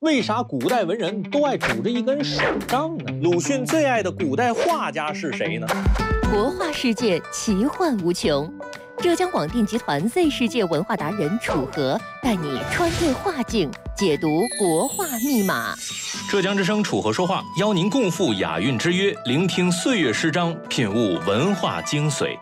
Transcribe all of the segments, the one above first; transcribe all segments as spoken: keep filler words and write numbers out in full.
为啥古代文人都爱拄着一根手杖呢？鲁迅最爱的古代画家是谁呢？ 国画世界奇幻无穷，浙江广电集团 Z 世界文化达人楚河带你穿越画境，解读国画密码。 浙江之声楚河说话，邀您共赴雅韵之约，聆听岁月诗章，品悟文化精髓。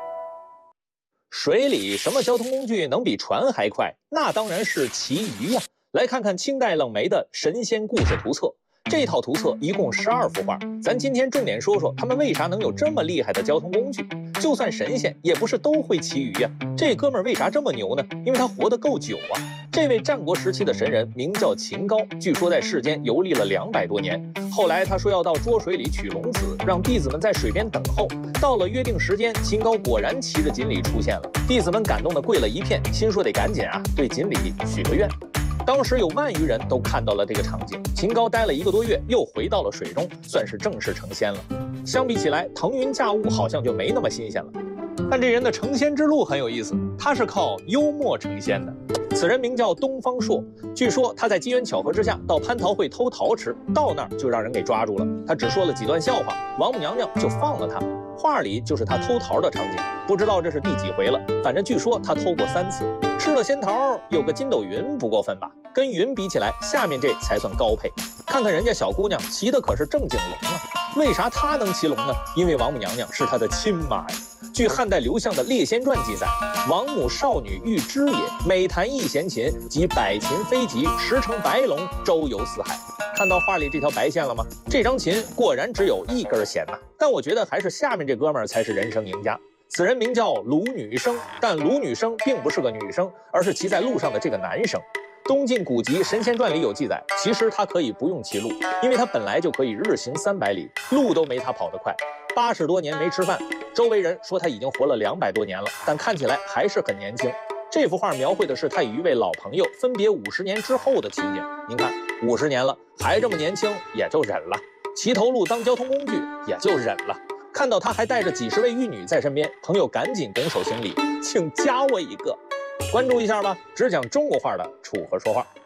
水里什么交通工具能比船还快？那当然是骑鱼呀！来看看清代冷梅的《神仙故事图册》。这套图册一共十二幅画，咱今天重点说说他们为啥能有这么厉害的交通工具。就算神仙，也不是都会骑鱼呀。这哥们儿为啥这么牛呢？因为他活得够久啊。这位战国时期的神人名叫秦高，据说在世间游历了两百多年。后来他说要到涿水里取龙子，让弟子们在水边等候。到了约定时间，秦高果然骑着锦鲤出现了。弟子们感动得跪了一片，心说得赶紧啊，对锦鲤许个愿。当时有万余人都看到了这个场景。秦高待了一个多月，又回到了水中，算是正式成仙了。相比起来，腾云驾雾好像就没那么新鲜了。但这人的成仙之路很有意思，他是靠幽默成仙的。此人名叫东方朔，据说他在机缘巧合之下到蟠桃会偷桃吃，到那儿就让人给抓住了。他只说了几段笑话，王母娘娘就放了他。画里就是他偷桃的场景，不知道这是第几回了，反正据说他偷过三次。吃了仙桃有个筋斗云不过分吧？跟云比起来，下面这才算高配。看看人家小姑娘骑的可是正经龙啊！为啥她能骑龙呢？因为王母娘娘是她的亲妈呀。据汉代刘向的《列仙传》记载，王母少女欲知也，每弹一弦琴，即百禽飞集，十乘白龙，周游四海。看到画里这条白线了吗？这张琴果然只有一根弦呐、啊。但我觉得还是下面这哥们儿才是人生赢家。此人名叫卢女生，但卢女生并不是个女生，而是骑在路上的这个男生。东晋古籍《神仙传》里有记载，其实他可以不用骑路，因为他本来就可以日行三百里，路都没他跑得快。八十多年没吃饭，周围人说他已经活了两百多年了，但看起来还是很年轻。这幅画描绘的是他与一位老朋友分别五十年之后的情景。您看，五十年了还这么年轻，也就忍了。骑头路当交通工具，也就忍了。看到他还带着几十位玉女在身边，朋友赶紧拱手行礼，请加我一个。关注一下吧，只讲中国画的楚河说话。